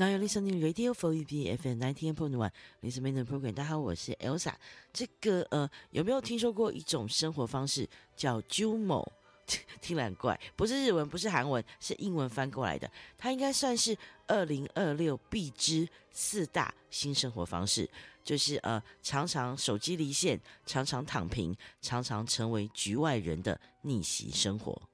Now you're listening Radio for UB FM 90.1 Listen Main Program。大家好，我是 Elsa。这个有没有听说过一种生活方式叫 JUMO？ 听来很怪，不是日文，不是韩文，是英文翻过来的。它应该算是2026必知4大新生活方式，就是常常手机离线，常常躺平，常常成为局外人的逆袭生活。